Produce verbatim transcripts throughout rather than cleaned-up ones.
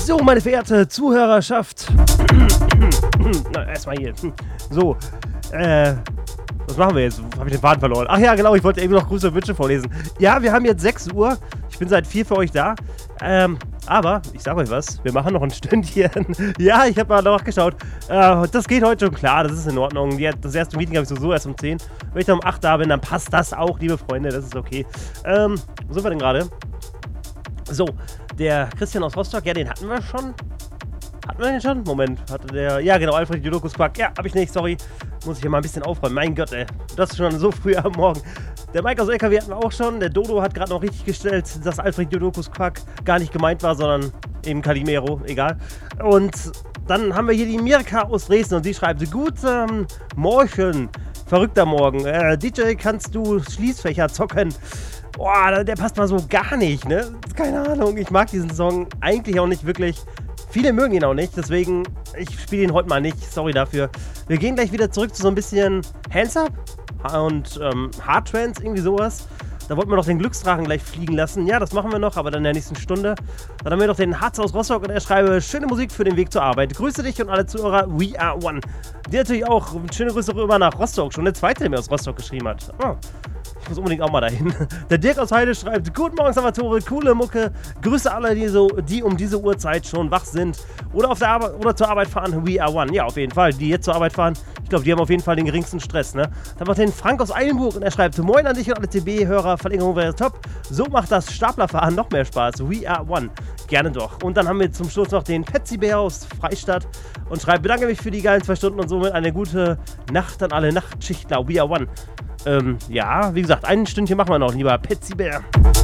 So, meine verehrte Zuhörerschaft. Na, erstmal hier. So, äh, was machen wir jetzt? Habe ich den Faden verloren? Ach ja, genau, ich wollte eben noch Grüße und Wünsche vorlesen. Ja, wir haben jetzt sechs Uhr. Ich bin seit vier für euch da. Ähm, aber, ich sag euch was, wir machen noch ein Stündchen. Ja, ich habe mal nachgeschaut. Äh, das geht heute schon klar, das ist in Ordnung. Die, das erste Meeting habe ich sowieso erst um zehn. Wenn ich dann um acht da bin, dann passt das auch, liebe Freunde, das ist okay. Ähm, wo sind wir denn gerade? So, der Christian aus Rostock, ja, den hatten wir schon. Hatten wir den schon? Moment, hatte der... Ja, genau, Alfred Jodokus Quack. Ja, hab ich nicht, sorry. Muss ich hier mal ein bisschen aufräumen. Mein Gott, ey. Das ist schon so früh am Morgen. Der Mike aus L K W hatten wir auch schon. Der Dodo hat gerade noch richtig gestellt, dass Alfred Jodokus Quack gar nicht gemeint war, sondern eben Calimero. Egal. Und dann haben wir hier die Mirka aus Dresden und die schreibt: Guten Morgen, verrückter Morgen. Äh, D J, kannst du Schließfächer zocken? Boah, der passt mal so gar nicht, ne? Keine Ahnung, ich mag diesen Song eigentlich auch nicht wirklich. Viele mögen ihn auch nicht, deswegen, ich spiele ihn heute mal nicht, sorry dafür. Wir gehen gleich wieder zurück zu so ein bisschen Hands Up und ähm, Hard Trance, irgendwie sowas. Da wollten wir noch den Glücksdrachen gleich fliegen lassen. Ja, das machen wir noch, aber dann in der nächsten Stunde. Dann haben wir noch den Hatz aus Rostock und er schreibe: schöne Musik für den Weg zur Arbeit. Grüße dich und alle Zuhörer, we are one. Der natürlich auch schöne Grüße rüber nach Rostock. Schon der zweite, der mir aus Rostock geschrieben hat. Oh. Ich muss unbedingt auch mal dahin. Der Dirk aus Heide schreibt: Guten Morgen, Salvatore, coole Mucke. Grüße alle, die, so, die um diese Uhrzeit schon wach sind oder, auf der Arbeit, oder zur Arbeit fahren. We are one. Ja, auf jeden Fall. Die jetzt zur Arbeit fahren, ich glaube, die haben auf jeden Fall den geringsten Stress, ne? Dann macht den Frank aus Eilenburg und er schreibt: Moin an dich und alle T B-Hörer. Verlängerung wäre top. So macht das Staplerfahren noch mehr Spaß. We are one. Gerne doch. Und dann haben wir zum Schluss noch den Petsy-Bär aus Freistadt und schreibt: Bedanke mich für die geilen zwei Stunden und somit eine gute Nacht an alle Nachtschichtler. We are one. Ähm, ja, wie gesagt, ein Stündchen machen wir noch, lieber Petsy-Bär.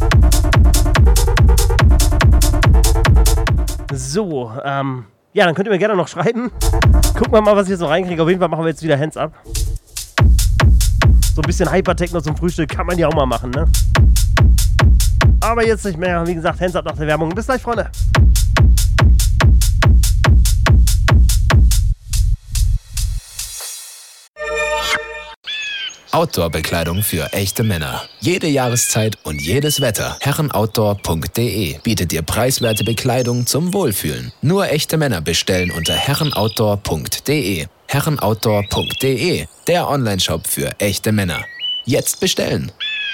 So, ähm, ja, dann könnt ihr mir gerne noch schreiben. Gucken wir mal, was ich jetzt noch reinkriege. Auf jeden Fall machen wir jetzt wieder Hands Up. So ein bisschen Hypertechno zum Frühstück kann man ja auch mal machen, ne? Aber jetzt nicht mehr. Wie gesagt, Hands Up nach der Werbung. Bis gleich, Freunde. Outdoor-Bekleidung für echte Männer. Jede Jahreszeit und jedes Wetter. herrenoutdoor punkt de bietet dir preiswerte Bekleidung zum Wohlfühlen. Nur echte Männer bestellen unter herrenoutdoor punkt de. herrenoutdoor punkt de, der Onlineshop für echte Männer. Jetzt bestellen.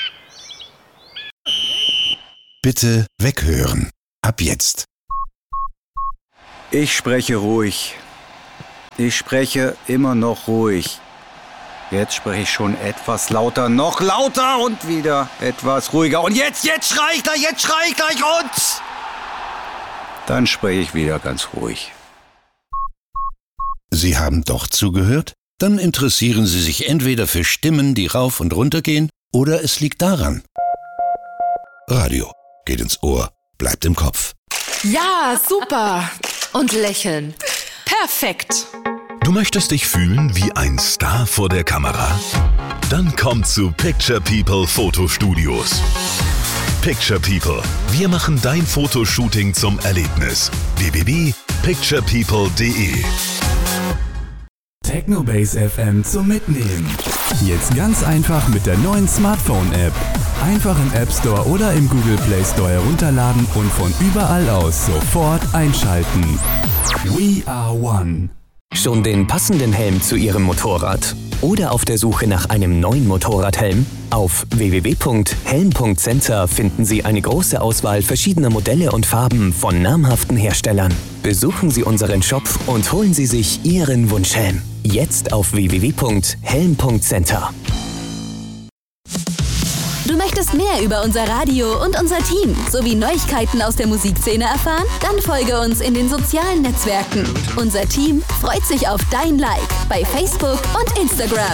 Bitte weghören. Ab jetzt. Ich spreche ruhig. Ich spreche immer noch ruhig. Jetzt spreche ich schon etwas lauter, noch lauter und wieder etwas ruhiger. Und jetzt, jetzt schrei ich gleich, jetzt schrei ich gleich und... Dann spreche ich wieder ganz ruhig. Sie haben doch zugehört? Dann interessieren Sie sich entweder für Stimmen, die rauf und runter gehen, oder es liegt daran. Radio geht ins Ohr, bleibt im Kopf. Ja, super. Und lächeln. Perfekt. Du möchtest dich fühlen wie ein Star vor der Kamera? Dann komm zu Picture People Fotostudios. Picture People. Wir machen dein Fotoshooting zum Erlebnis. w w w punkt picture people punkt de Technobase F M zum Mitnehmen. Jetzt ganz einfach mit der neuen Smartphone-App. Einfach im App Store oder im Google Play Store herunterladen und von überall aus sofort einschalten. We are one. Schon den passenden Helm zu Ihrem Motorrad? Oder auf der Suche nach einem neuen Motorradhelm? Auf w w w punkt helm punkt center finden Sie eine große Auswahl verschiedener Modelle und Farben von namhaften Herstellern. Besuchen Sie unseren Shop und holen Sie sich Ihren Wunschhelm. Jetzt auf w w w punkt helm punkt center. Du möchtest mehr über unser Radio und unser Team sowie Neuigkeiten aus der Musikszene erfahren? Dann folge uns in den sozialen Netzwerken. Unser Team freut sich auf dein Like bei Facebook und Instagram.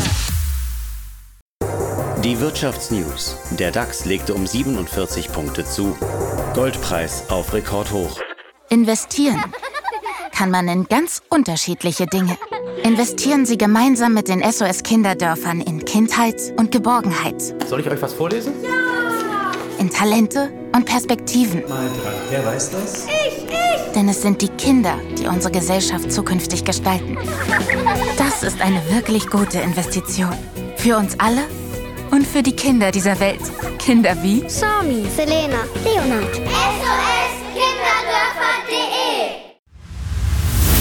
Die Wirtschaftsnews. Der DAX legte um siebenundvierzig Punkte zu. Goldpreis auf Rekordhoch. Investieren kann man in ganz unterschiedliche Dinge. Investieren Sie gemeinsam mit den S O S-Kinderdörfern in Kindheit und Geborgenheit. Soll ich euch was vorlesen? Ja! In Talente und Perspektiven. Mal dran. Wer weiß das? Ich, ich! Denn es sind die Kinder, die unsere Gesellschaft zukünftig gestalten. Das ist eine wirklich gute Investition. Für uns alle und für die Kinder dieser Welt. Kinder wie Sami, Selena, Leonard. S O S Kinderdörfer punkt de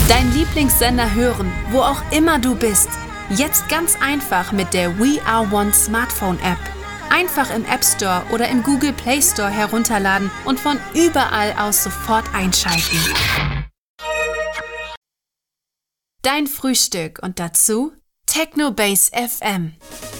Dein Lieblingssender hören, wo auch immer du bist. Jetzt ganz einfach mit der We Are One Smartphone App. Einfach im App Store oder im Google Play Store herunterladen und von überall aus sofort einschalten. Dein Frühstück und dazu Techno Base F M.